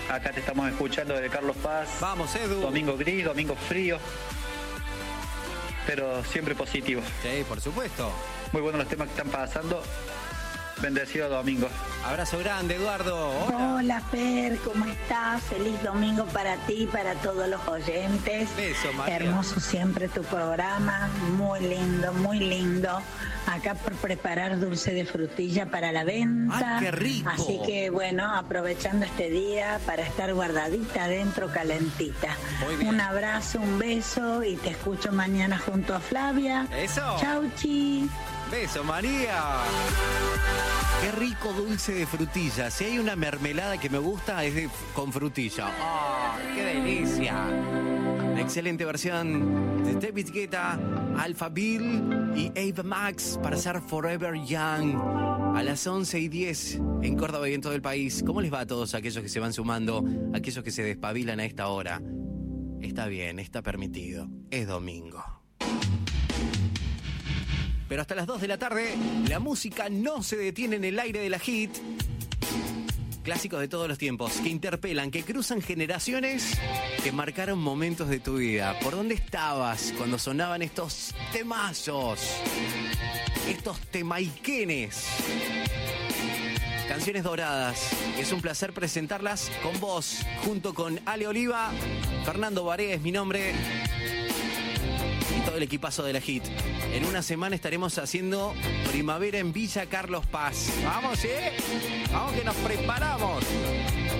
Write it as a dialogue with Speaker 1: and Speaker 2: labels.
Speaker 1: Acá te estamos escuchando desde Carlos Paz.
Speaker 2: Vamos, Edu.
Speaker 1: Domingo gris, domingo frío, pero siempre positivo.
Speaker 2: Sí, por supuesto.
Speaker 1: Muy buenos los temas que están pasando. Bendecido domingo.
Speaker 2: Abrazo grande, Eduardo. Hola.
Speaker 3: Hola, Fer, ¿cómo estás? Feliz domingo para ti y para todos los oyentes.
Speaker 2: Beso, María.
Speaker 3: Hermoso siempre tu programa, muy lindo, muy lindo. Acá por preparar dulce de frutilla para la venta.
Speaker 2: ¡Ay, qué rico!
Speaker 3: Así que bueno, aprovechando este día para estar guardadita adentro, calentita.
Speaker 2: Muy bien.
Speaker 3: Un abrazo, un beso y te escucho mañana junto a Flavia.
Speaker 2: Eso.
Speaker 3: Chau, chi.
Speaker 2: Beso, María. Qué rico dulce de frutilla. Si hay una mermelada que me gusta es con frutilla. ¡Oh, qué delicia! Una excelente versión de David Guetta, Alpha Bill y Ava Max para ser Forever Young. A las 11:10 en Córdoba y en todo el país. ¿Cómo les va a todos aquellos que se van sumando, aquellos que se despabilan a esta hora? Está bien, está permitido. Es domingo. Pero hasta las 2 de la tarde, la música no se detiene en el aire de la hit. Clásicos de todos los tiempos, que interpelan, que cruzan generaciones, que marcaron momentos de tu vida. ¿Por dónde estabas cuando sonaban estos temazos? Estos temaiquenes. Canciones doradas. Es un placer presentarlas con vos, junto con Ale Oliva, Fernando Barea es mi nombre, y todo el equipazo de la hit. En una semana estaremos haciendo primavera en Villa Carlos Paz. Vamos, ¿eh? Vamos que nos preparamos.